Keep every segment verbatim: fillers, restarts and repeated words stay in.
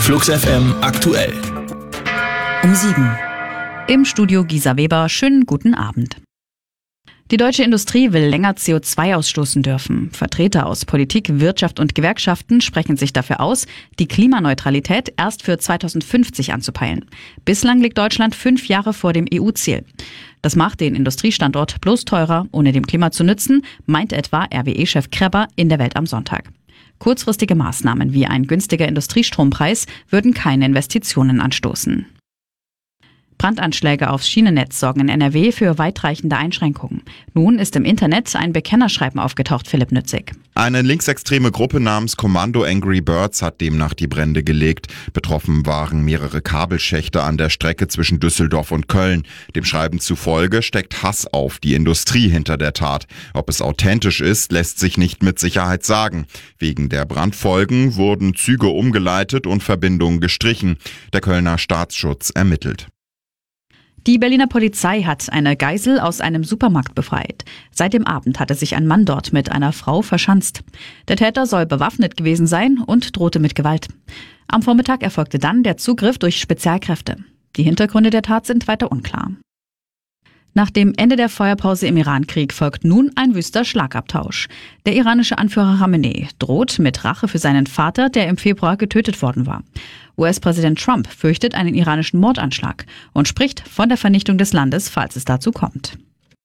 Flux F M aktuell. Um sieben. Im Studio Gisa Weber, schönen guten Abend. Die deutsche Industrie will länger C O zwei ausstoßen dürfen. Vertreter aus Politik, Wirtschaft und Gewerkschaften sprechen sich dafür aus, die Klimaneutralität erst für zweitausendfünfzig anzupeilen. Bislang liegt Deutschland fünf Jahre vor dem E U-Ziel. Das macht den Industriestandort bloß teurer, ohne dem Klima zu nützen, meint etwa R W E-Chef Krebber in der Welt am Sonntag. Kurzfristige Maßnahmen wie ein günstiger Industriestrompreis würden keine Investitionen anstoßen. Brandanschläge aufs Schienennetz sorgen in N R W für weitreichende Einschränkungen. Nun ist im Internet ein Bekennerschreiben aufgetaucht, Philipp Nützig. Eine linksextreme Gruppe namens Kommando Angry Birds hat demnach die Brände gelegt. Betroffen waren mehrere Kabelschächte an der Strecke zwischen Düsseldorf und Köln. Dem Schreiben zufolge steckt Hass auf die Industrie hinter der Tat. Ob es authentisch ist, lässt sich nicht mit Sicherheit sagen. Wegen der Brandfolgen wurden Züge umgeleitet und Verbindungen gestrichen. Der Kölner Staatsschutz ermittelt. Die Berliner Polizei hat eine Geisel aus einem Supermarkt befreit. Seit dem Abend hatte sich ein Mann dort mit einer Frau verschanzt. Der Täter soll bewaffnet gewesen sein und drohte mit Gewalt. Am Vormittag erfolgte dann der Zugriff durch Spezialkräfte. Die Hintergründe der Tat sind weiter unklar. Nach dem Ende der Feuerpause im Irankrieg folgt nun ein wüster Schlagabtausch. Der iranische Anführer Khamenei droht mit Rache für seinen Vater, der im Februar getötet worden war. U S-Präsident Trump fürchtet einen iranischen Mordanschlag und spricht von der Vernichtung des Landes, falls es dazu kommt.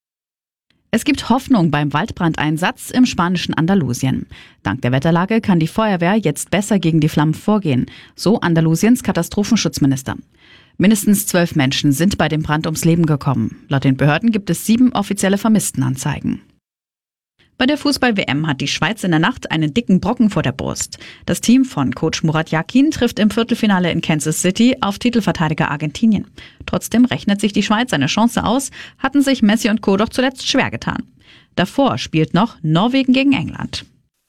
Es gibt Hoffnung beim Waldbrandeinsatz im spanischen Andalusien. Dank der Wetterlage kann die Feuerwehr jetzt besser gegen die Flammen vorgehen, so Andalusiens Katastrophenschutzminister. Mindestens zwölf Menschen sind bei dem Brand ums Leben gekommen. Laut den Behörden gibt es sieben offizielle Vermisstenanzeigen. Bei der Fußball-W M hat die Schweiz in der Nacht einen dicken Brocken vor der Brust. Das Team von Coach Murat Yakin trifft im Viertelfinale in Kansas City auf Titelverteidiger Argentinien. Trotzdem rechnet sich die Schweiz eine Chance aus, hatten sich Messi und Co. doch zuletzt schwer getan. Davor spielt noch Norwegen gegen England.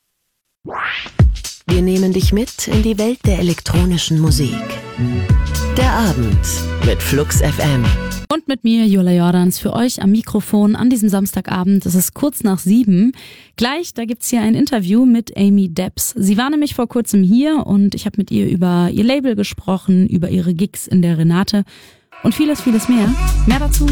Wir nehmen dich mit in die Welt der elektronischen Musik. Der Abend mit Flux F M. Und mit mir, Jola Jordans, für euch am Mikrofon an diesem Samstagabend. Es ist kurz nach sieben. Gleich, da gibt's hier ein Interview mit Amy Debbs. Sie war nämlich vor kurzem hier und ich habe mit ihr über ihr Label gesprochen, über ihre Gigs in der Renate und vieles, vieles mehr. Mehr dazu